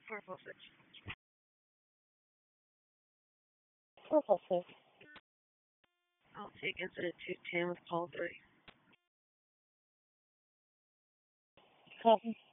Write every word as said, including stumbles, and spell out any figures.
Purple six. Purple six. I'll take incident two ten with call three. Copy.